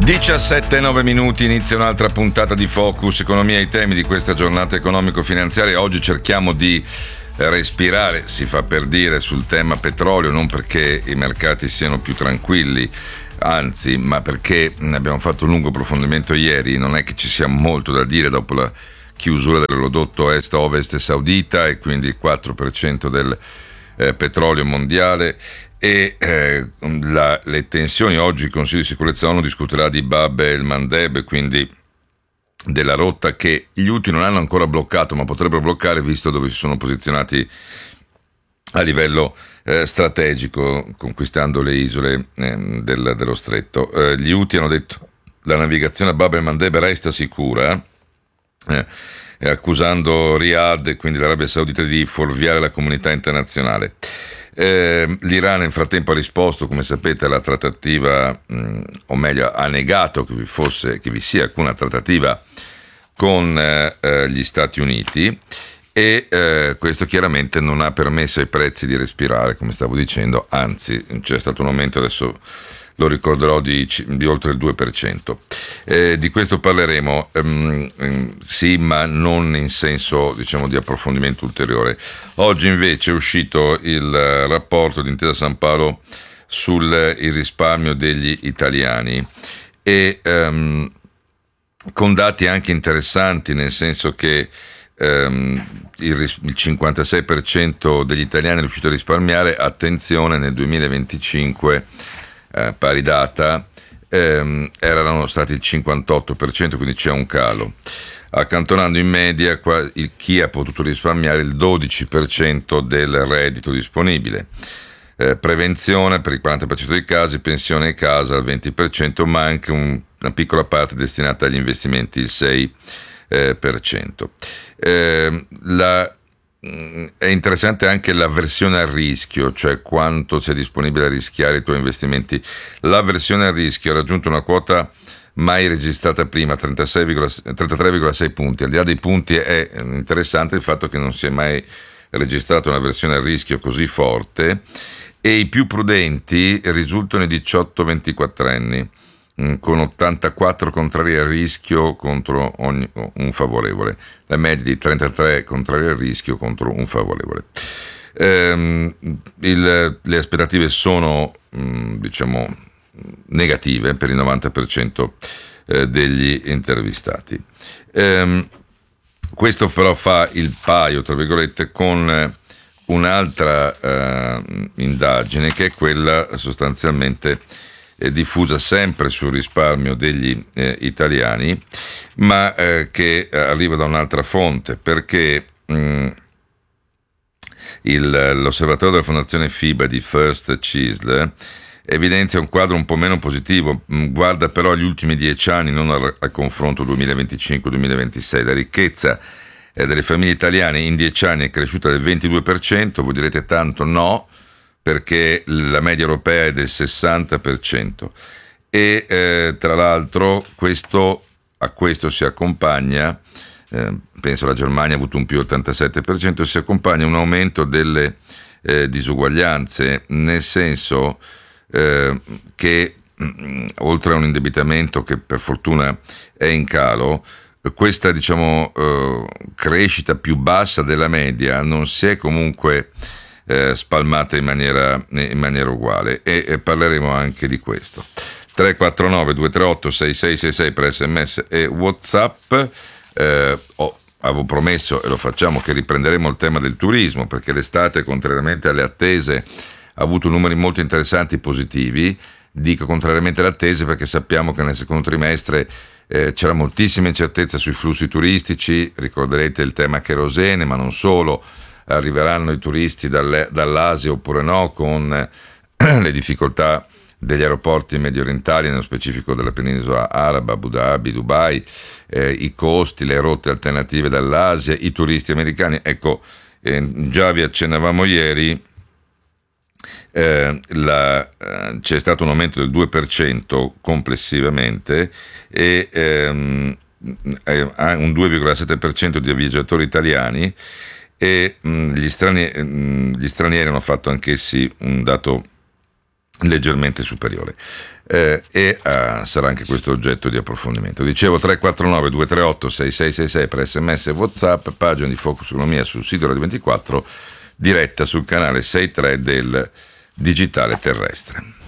17:09 minuti, inizia un'altra puntata di Focus Economia, i temi di questa giornata economico-finanziaria. Oggi cerchiamo di respirare, si fa per dire, sul tema petrolio, non perché i mercati siano più tranquilli, anzi, ma perché abbiamo fatto un lungo approfondimento ieri. Non è che ci sia molto da dire dopo la chiusura dell'olodotto est-ovest saudita e quindi il 4% del petrolio mondiale. E le tensioni. Oggi il Consiglio di Sicurezza ONU discuterà di Bab el-Mandeb, quindi della rotta che gli Houthi non hanno ancora bloccato, ma potrebbero bloccare visto dove si sono posizionati a livello strategico, conquistando le isole dello stretto. Gli Houthi hanno detto la navigazione a Bab el-Mandeb resta sicura, accusando Riyadh e quindi l'Arabia Saudita di fuorviare la comunità internazionale. L'Iran nel frattempo ha risposto, come sapete, alla trattativa, o meglio ha negato che vi sia alcuna trattativa con gli Stati Uniti, e questo chiaramente non ha permesso ai prezzi di respirare, come stavo dicendo, anzi c'è stato un aumento, adesso lo ricorderò, di oltre il 2%. Di questo parleremo, sì, ma non in senso, diciamo, di approfondimento ulteriore. Oggi invece è uscito il rapporto di Intesa Sanpaolo sul il risparmio degli italiani, e con dati anche interessanti, nel senso che il 56% degli italiani è riuscito a risparmiare, attenzione, nel 2025 pari data erano stati il 58%, quindi c'è un calo, accantonando in media chi ha potuto risparmiare il 12% del reddito disponibile. Prevenzione per il 40% dei casi, pensione e casa al 20%, ma anche una piccola parte destinata agli investimenti, il 6%. È interessante anche l'avversione al rischio, cioè quanto sei disponibile a rischiare i tuoi investimenti. L'avversione al rischio ha raggiunto una quota mai registrata prima, 33,6 punti. Al di là dei punti è interessante il fatto che non si è mai registrata un'avversione al rischio così forte, e i più prudenti risultano i 18-24enni, con 84 contrari al rischio contro un favorevole, la media di 33 contrari al rischio contro un favorevole. Le aspettative sono, diciamo, negative per il 90% degli intervistati. Questo però fa il paio, tra virgolette, con un'altra indagine, che è quella sostanzialmente diffusa sempre sul risparmio degli italiani, ma che arriva da un'altra fonte, perché l'osservatorio della fondazione FIBA di First Chisel evidenzia un quadro un po' meno positivo, guarda però agli ultimi 10 anni, non al confronto 2025-2026. La ricchezza delle famiglie italiane in 10 anni è cresciuta del 22%, voi direte tanto, no, perché la media europea è del 60%, e tra l'altro a questo si accompagna, penso la Germania ha avuto un più 87%, si accompagna un aumento delle disuguaglianze, nel senso che oltre a un indebitamento che per fortuna è in calo, questa, diciamo, crescita più bassa della media non si è comunque spalmata in maniera uguale, e parleremo anche di questo. 349 238 6666 per SMS e WhatsApp. Avevo promesso, e lo facciamo, che riprenderemo il tema del turismo, perché l'estate, contrariamente alle attese, ha avuto numeri molto interessanti, positivi. Dico contrariamente alle attese perché sappiamo che nel secondo trimestre c'era moltissima incertezza sui flussi turistici. Ricorderete il tema kerosene, ma non solo. Arriveranno i turisti dall'Asia oppure no, con le difficoltà degli aeroporti medio orientali, nello specifico della penisola araba, Abu Dhabi, Dubai, i costi, le rotte alternative dall'Asia, i turisti americani. Ecco, già vi accennavamo ieri, c'è stato un aumento del 2% complessivamente, e un 2,7% di viaggiatori italiani, e gli stranieri hanno fatto anch'essi un dato leggermente superiore. Sarà anche questo oggetto di approfondimento. Dicevo 349 238 6666 per SMS e WhatsApp, pagina di Focus Economia sul sito Radio 24, diretta sul canale 63 del Digitale Terrestre.